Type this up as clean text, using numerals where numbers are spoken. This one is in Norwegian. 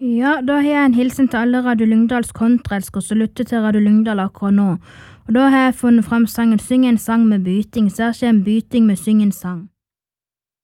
Ja, da har jeg en hilsen til alle Radio Lyngdals kontraelskere som lytter til Radio Lyngdal akkurat nå. Og da har jeg funnet frem sangen «Syng en sang med byting», så her skjer en byting med «Syng en sang».